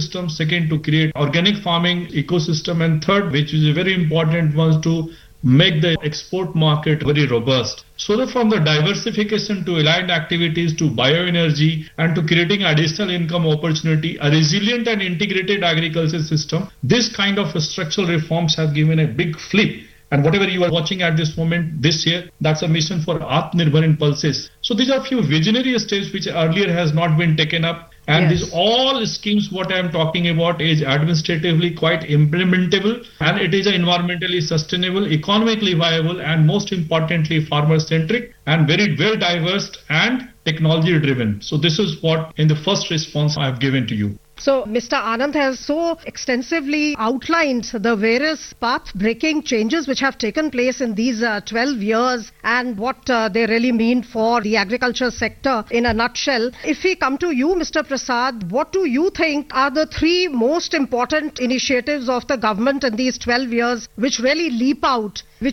ecosystem, second to create organic farming ecosystem, and third, which is a very important one, to make the export market very robust. So that from the diversification to aligned activities to bioenergy and to creating additional income opportunity, a resilient and integrated agriculture system, this kind of structural reforms have given a big flip. And whatever you are watching at this moment, this year, that's a mission for Atmanirbhar Impulses. So these are few visionary steps which earlier has not been taken up. And these all schemes, what I am talking about, is administratively quite implementable, and it is environmentally sustainable, economically viable, and most importantly, farmer-centric and very well diverse and technology-driven. So this is what in the first response I have given to you. So Mr. Anand has so extensively outlined the various path-breaking changes which have taken place in these 12 years and what they really mean for the agriculture sector in a nutshell. If we come to you, Mr. Prasad, what do you think are the three most important initiatives of the government in these 12 years which really leap out, which